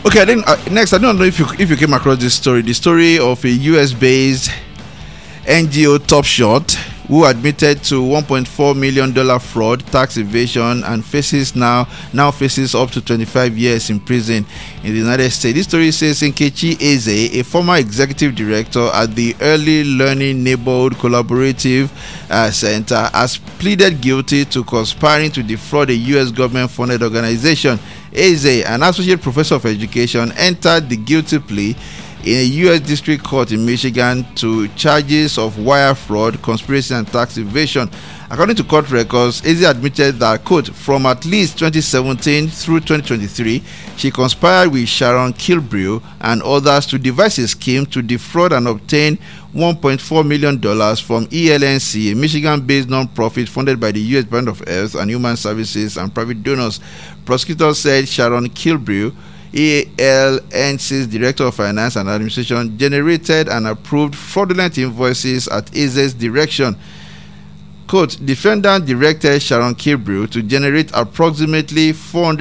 Okay, then next, I don't know if you came across this story. The story of a US-based NGO Top Shot who admitted to $1.4 million fraud, tax evasion, and now faces up to 25 years in prison in the United States. This story says Nkechi Eze, a former executive director at the Early Learning Neighborhood Collaborative Center, has pleaded guilty to conspiring to defraud a U.S. government-funded organization. Eze, an associate professor of education, entered the guilty plea in a U.S. District Court in Michigan to charges of wire fraud, conspiracy, and tax evasion. According to court records, Eze admitted that, quote, from at least 2017 through 2023, she conspired with Sharon Kilbrew and others to devise a scheme to defraud and obtain $1.4 million from ELNC, a Michigan-based non-profit funded by the U.S. Department of Health and Human Services and private donors. Prosecutors said Sharon Kilbrew, ELNC's Director of Finance and Administration, generated and approved fraudulent invoices at Eze's direction. Quote, defendant directed Sharon Kilbrew to generate approximately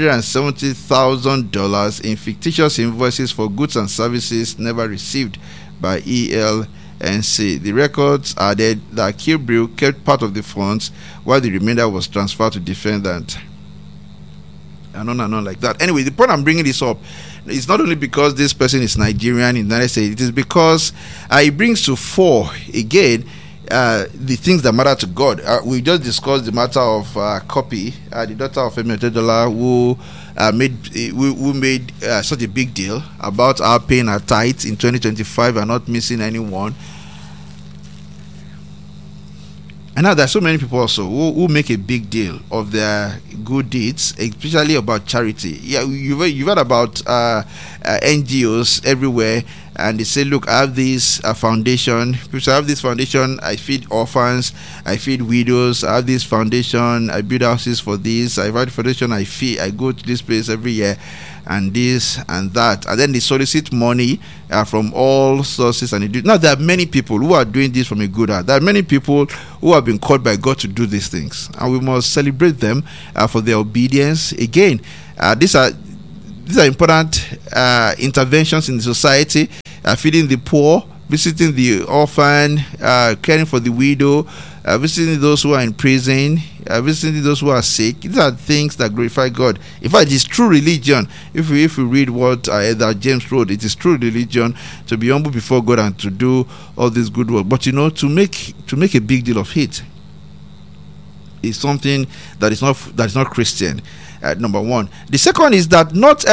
$470,000 in fictitious invoices for goods and services never received by ELNC. The records added that Kilbrew kept part of the funds while the remainder was transferred to defendant. And on like that. Anyway, the point I'm bringing this up is not only because this person is Nigerian in the United States, it is because it brings to fore again the things that matter to God. We just discussed the matter of Copy, the daughter of Femi Otedola, who made such a big deal about her paying her tithes in 2025 and not missing anyone. And now there's so many people also who make a big deal of their good deeds, especially about charity. Yeah, you've heard about NGOs everywhere, and they say, look, I have this foundation. People say, I have this foundation, I feed orphans, I feed widows. I have this foundation, I build houses for this. I have a foundation, I go to this place every year, and this and that. And then they solicit money from all sources, and they do. Now, there are many people who are doing this from a good heart. There are many people who have been called by God to do these things, and we must celebrate them for their obedience. Again, these are important interventions in the society, feeding the poor, visiting the orphan, caring for the widow, visiting those who are in prison, visiting those who are sick. These are things that glorify God. In fact, it's true religion. If we read what that James wrote, it is true religion to be humble before God and to do all this good work. But to make a big deal of it is something that is not Christian. Number one. The second is that not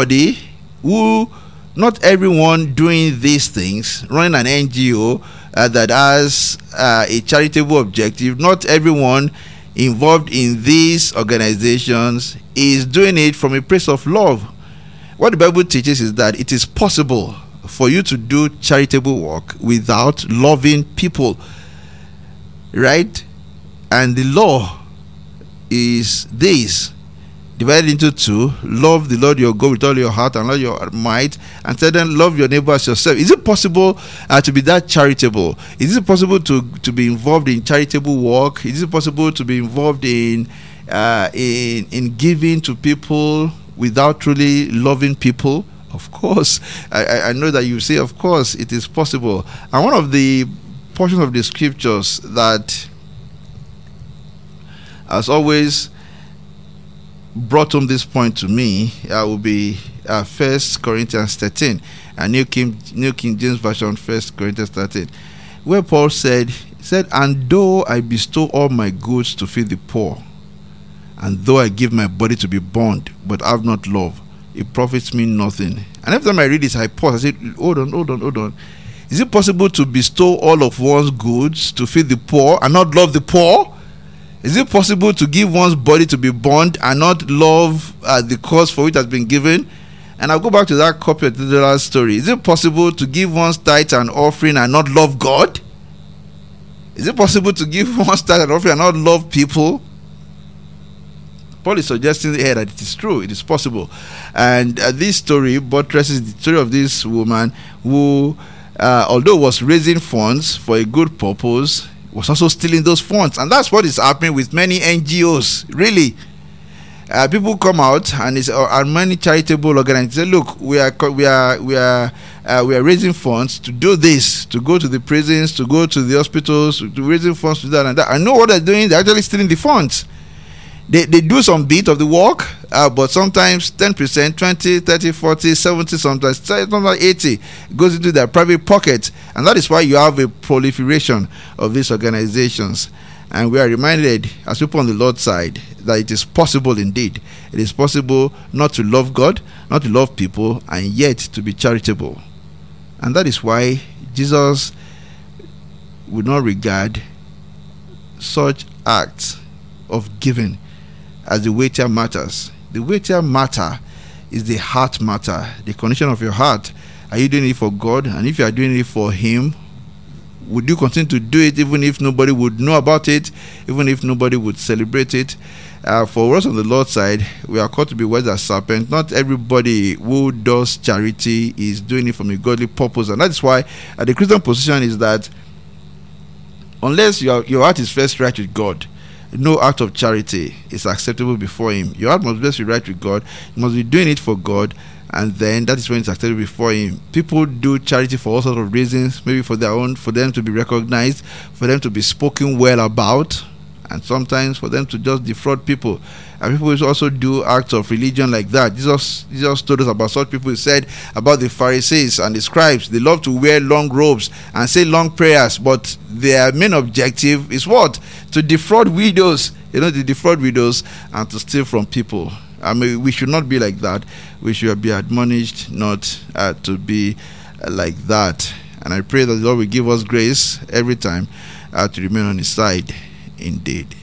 everyone doing these things, running an NGO that has a charitable objective, not everyone involved in these organizations is doing it from a place of love. What the Bible teaches is that it is possible for you to do charitable work without loving people, right? And the law is this, divided into two: love the Lord your God with all your heart and all your might, and then love your neighbor as yourself. Is it possible to be that charitable? Is it possible to be involved in charitable work? Is it possible to be involved in giving to people without truly loving people? Of course. I know that you say, of course, it is possible. And one of the portions of the scriptures that has always brought home this point to me will be 1 Corinthians 13, New King James Version, 1 Corinthians 13, where Paul said, and though I bestow all my goods to feed the poor, and though I give my body to be burned, but have not love, it profits me nothing. And every time I read this, I pause. I say, hold on. Is it possible to bestow all of one's goods to feed the poor and not love the poor? Is it possible to give one's body to be burned and not love the cause for which it has been given? And I'll go back to that Copy of the story. Is it possible to give one's tithe and offering and not love God? Is it possible to give one's tithe and offering and not love people? Paul is suggesting here that it is true, it is possible. And this story buttresses the story of this woman who, although was raising funds for a good purpose, was also stealing those funds. And that's what is happening with many NGOs, really. people come out and many charitable organizations say, look, we are raising funds to do this, to go to the prisons, to go to the hospitals, to raising funds to that and that. I know what they're doing. They're actually stealing the funds. They do some bit of the work, but sometimes 10%, 20, 30, 40, 70, sometimes 80 goes into their private pocket. And that is why you have a proliferation of these organizations. And we are reminded, as people on the Lord's side, that it is possible indeed. It is possible not to love God, not to love people, and yet to be charitable. And that is why Jesus would not regard such acts of giving as the weightier matters. The weightier matter is the heart matter, the condition of your heart. Are you doing it for God? And if you are doing it for Him, would you continue to do it even if nobody would know about it, even if nobody would celebrate it? For us on the Lord's side, we are called to be wise as serpents. Not everybody who does charity is doing it from a godly purpose. And that is why the Christian position is that unless your heart is first right with God, no act of charity is acceptable before Him. Your heart must first be right with God. You must be doing it for God, and then that is when it's acceptable before Him. People do charity for all sorts of reasons, maybe for their own, for them to be recognized, for them to be spoken well about, and sometimes for them to just defraud people. And people also do acts of religion like that. Jesus told us about such people. He said about the Pharisees and the scribes, they love to wear long robes and say long prayers, but their main objective is what? To defraud widows, to defraud widows and to steal from people. I mean, we should not be like that. We should be admonished not to be like that. And I pray that the Lord will give us grace every time to remain on His side indeed.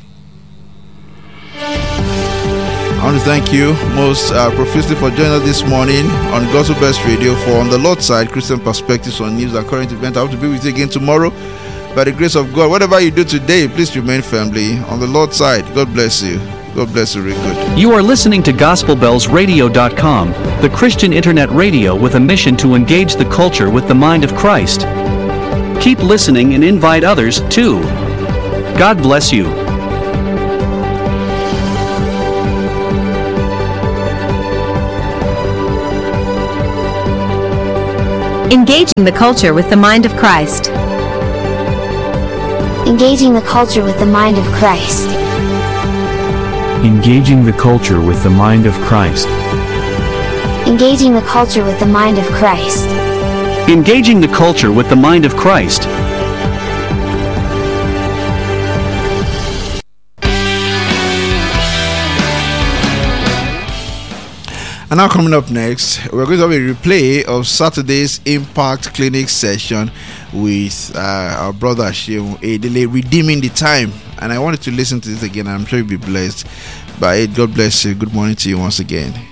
I want to thank you most profusely for joining us this morning on Gospel Best Radio for On the Lord's Side, Christian Perspectives on News and Current Events. I hope to be with you again tomorrow by the grace of God. Whatever you do today, please remain firmly on the Lord's side. God bless you. God bless you, really good. You are listening to GospelBellsRadio.com, the Christian internet radio with a mission to engage the culture with the mind of Christ. Keep listening and invite others, too. God bless you. Engaging the culture with the mind of Christ. Engaging the culture with the mind of Christ. Engaging the culture with the mind of Christ. Engaging the culture with the mind of Christ. Engaging the culture with the mind of Christ. And now coming up next, we're going to have a replay of Saturday's Impact Clinic session with our brother Sheung Edele, Redeeming the Time. And I wanted to listen to this again. I'm sure you'll be blessed by it. God bless you. Good morning to you once again.